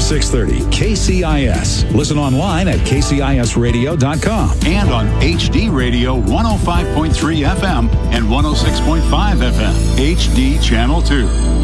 630 KCIS. Listen online at kcisradio.com. And on HD Radio 105.3 FM and 106.5 FM. HD Channel 2.